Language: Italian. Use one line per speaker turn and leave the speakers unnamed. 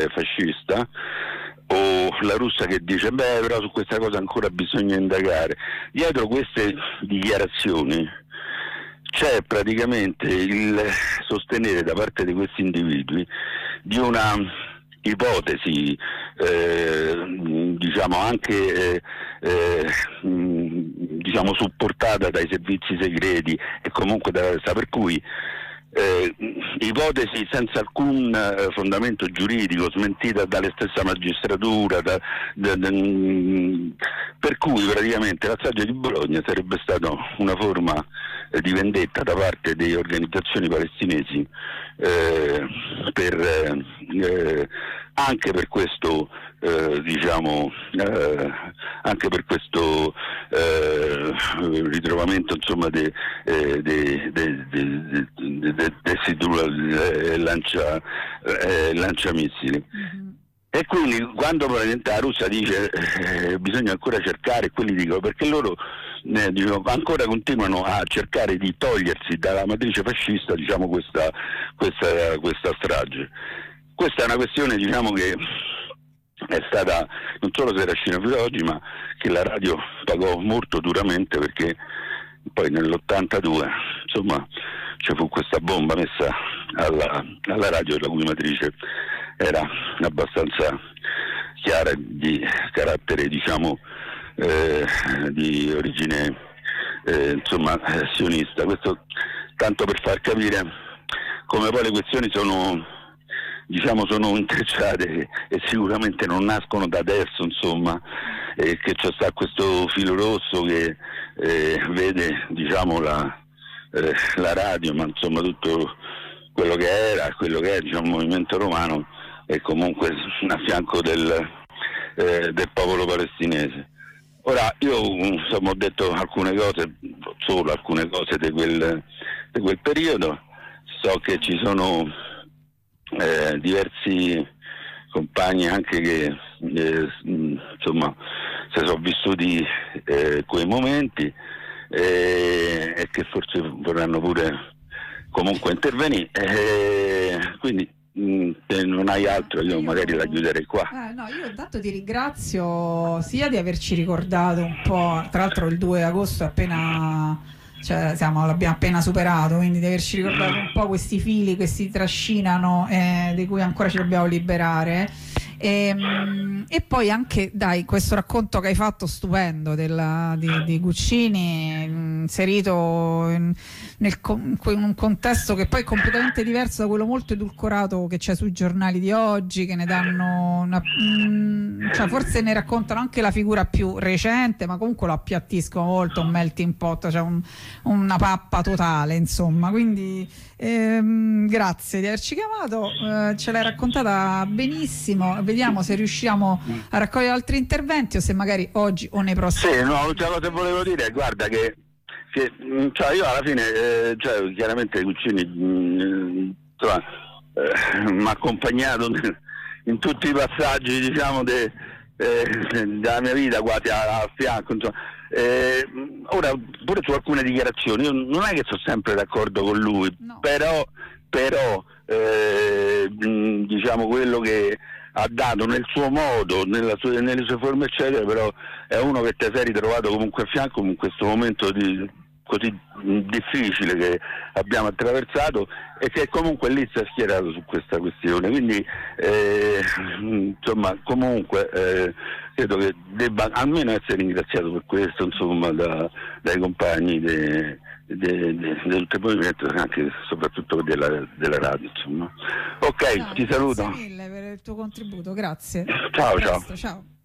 fascista, o La Russa che dice però su questa cosa ancora bisogna indagare. Dietro queste dichiarazioni c'è praticamente il sostenere da parte di questi individui di una ipotesi diciamo anche diciamo supportata dai servizi segreti e comunque dalla testa, per cui ipotesi senza alcun fondamento giuridico, smentita dalle stessa magistratura, per cui praticamente la strage di Bologna sarebbe stata una forma di vendetta da parte delle organizzazioni palestinesi anche per questo diciamo anche per questo ritrovamento insomma lanciamissili. E quindi quando praticamente la Russia dice bisogna ancora cercare, quelli dicono perché loro ancora continuano a cercare di togliersi dalla matrice fascista, diciamo, questa strage. Questa è una questione, diciamo, che è stata non solo si trascina fino ad oggi, ma che la radio pagò molto duramente, perché poi nell'82 insomma ci fu questa bomba messa alla radio, la cui matrice era abbastanza chiara, di carattere, diciamo, di origine insomma sionista. Questo tanto per far capire come poi le questioni sono intrecciate e sicuramente non nascono da adesso, insomma, che c'è sta questo filo rosso che vede, diciamo, la radio, ma insomma tutto quello che era, quello che è, diciamo, il movimento romano, e comunque a fianco del popolo palestinese. Ora io insomma ho detto alcune cose, solo alcune cose di quel periodo. So che ci sono diversi compagni anche che insomma si sono vissuti quei momenti e che forse vorranno pure comunque intervenire, quindi se non hai altro io magari la chiuderei qua.
No, io intanto ti ringrazio sia di averci ricordato un po', tra l'altro il 2 agosto è appena, cioè l'abbiamo appena superato, quindi di averci ricordato un po' questi fili che si trascinano, di cui ancora ci dobbiamo liberare, e poi anche, dai, questo racconto che hai fatto stupendo di Guccini, inserito in un contesto che poi è completamente diverso da quello molto edulcorato che c'è sui giornali di oggi, che ne danno cioè forse ne raccontano anche la figura più recente, ma comunque lo appiattiscono molto, un melting pot, cioè una pappa totale, insomma. Quindi grazie di averci chiamato, ce l'hai raccontata benissimo. Vediamo se riusciamo a raccogliere altri interventi o se magari oggi o nei prossimi.
Sì, no, l'ultima cosa che volevo dire, guarda che cioè io alla fine cioè chiaramente Guccini mi ha accompagnato in tutti i passaggi, diciamo, della mia vita, quasi a fianco, insomma. Ora pure su alcune dichiarazioni io non è che sono sempre d'accordo con lui, no. però diciamo quello che ha dato nel suo modo, nelle sue forme eccetera, però è uno che ti sei ritrovato comunque a fianco in questo momento così difficile che abbiamo attraversato, e che comunque lì si è schierato su questa questione, quindi insomma comunque credo che debba almeno essere ringraziato per questo, insomma, dai compagni del movimento, anche soprattutto della radio, insomma. Ok, ti saluto.
Grazie mille per il tuo contributo, grazie.
Ciao.
Ciao.